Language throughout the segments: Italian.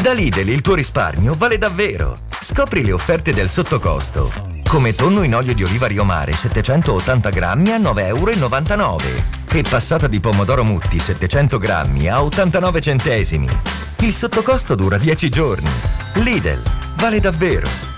Da Lidl il tuo risparmio vale davvero. Scopri le offerte del sottocosto. Come tonno in olio di oliva Rio Mare 780 grammi a 9,99 € e passata di pomodoro Mutti 700 grammi a 89 centesimi. Il sottocosto dura 10 giorni. Lidl, vale davvero.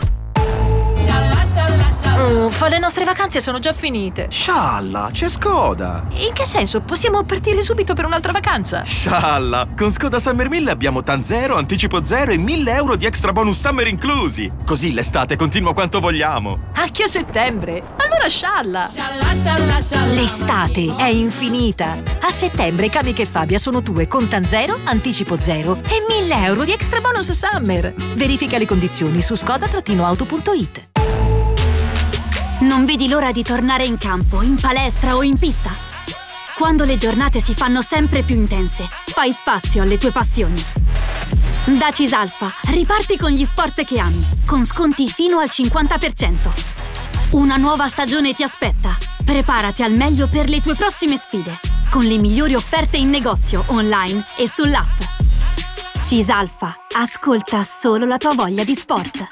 Uffa, le nostre vacanze sono già finite. Scialla, c'è Skoda. In che senso? Possiamo partire subito per un'altra vacanza? Scialla, con Skoda Summer 1000 abbiamo TAN 0, anticipo 0 e 1.000 euro di extra bonus summer inclusi. Così l'estate continua quanto vogliamo. Anche a settembre? Allora scialla! L'estate è infinita. A settembre Kamiq e Fabia sono tue con TAN 0, anticipo 0 e 1.000 euro di extra bonus summer. Verifica le condizioni su skoda-auto.it. Non vedi l'ora di tornare in campo, in palestra o in pista? Quando le giornate si fanno sempre più intense, fai spazio alle tue passioni. Da Cisalfa, riparti con gli sport che ami, con sconti fino al 50%. Una nuova stagione ti aspetta. Preparati al meglio per le tue prossime sfide, con le migliori offerte in negozio, online e sull'app. Cisalfa, ascolta solo la tua voglia di sport.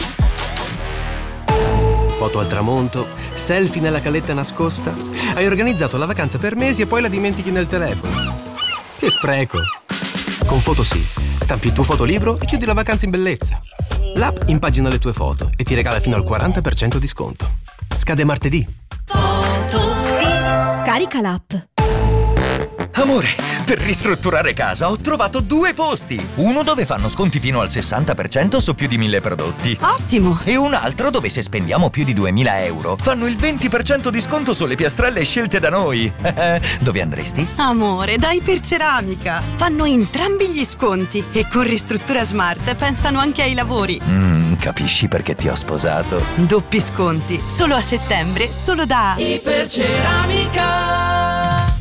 Foto al tramonto, selfie nella caletta nascosta. Hai organizzato la vacanza per mesi e poi la dimentichi nel telefono. Che spreco! Con Photosì stampi il tuo fotolibro e chiudi la vacanza in bellezza. L'app impagina le tue foto e ti regala fino al 40% di sconto. Scade martedì. Photosì. Scarica l'app. Amore, per ristrutturare casa ho trovato 2 posti. Uno dove fanno sconti fino al 60% su più di 1.000 prodotti. Ottimo! E un altro dove se spendiamo più di 2.000 euro fanno il 20% di sconto sulle piastrelle scelte da noi. Dove andresti? Amore, dai per Ceramica. Fanno entrambi gli sconti e con Ristruttura Smart pensano anche ai lavori. Capisci perché ti ho sposato? Doppi sconti, solo a settembre, solo da Iperceramica!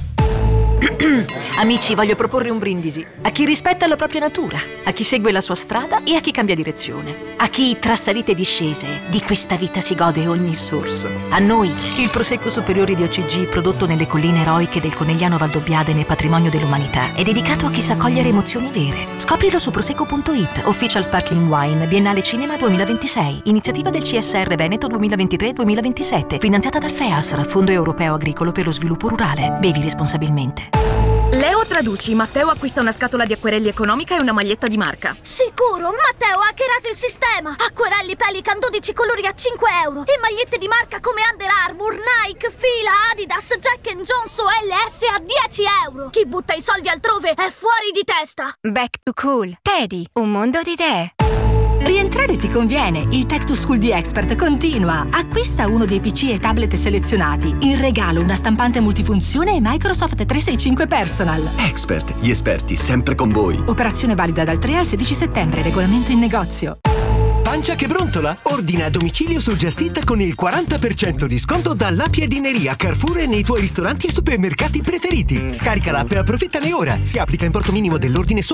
Amici, voglio proporre un brindisi a chi rispetta la propria natura, a chi segue la sua strada e a chi cambia direzione, a chi tra salite e discese di questa vita si gode ogni sorso. A noi, il Prosecco Superiore di OCG, prodotto nelle colline eroiche del Conegliano Valdobbiadene, patrimonio dell'umanità, è dedicato a chi sa cogliere emozioni vere. Scoprilo su prosecco.it, Official Sparkling Wine, Biennale Cinema 2026, iniziativa del CSR Veneto 2023-2027, finanziata dal FEASR, Fondo Europeo Agricolo per lo Sviluppo Rurale. Bevi responsabilmente. Leo traduci, Matteo acquista una scatola di acquerelli economica e una maglietta di marca. Sicuro, Matteo ha hackerato il sistema. Acquerelli Pelican 12 colori a 5 euro e magliette di marca come Under Armour, Nike, Fila, Adidas, Jack Jones o LS a 10 euro. Chi butta i soldi altrove è fuori di testa. Back to Cool. Teddy, un mondo di idee. Rientrare ti conviene. Il Tech to School di Expert continua. Acquista uno dei PC e tablet selezionati. In regalo una stampante multifunzione e Microsoft 365 Personal. Expert, gli esperti sempre con voi. Operazione valida dal 3 al 16 settembre. Regolamento in negozio. Pancia che brontola? Ordina a domicilio su Just Eat con il 40% di sconto dalla Piadineria Carrefour e nei tuoi ristoranti e supermercati preferiti. Scarica l'app e approfittane ora. Si applica importo minimo dell'ordine solo